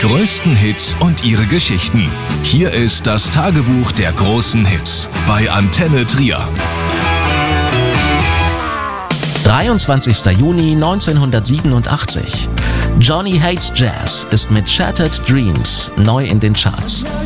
größten Hits und ihre Geschichten. Hier ist das Tagebuch der großen Hits bei Antenne Trier. 23. Juni 1987. Johnny Hates Jazz ist mit Shattered Dreams neu in den Charts.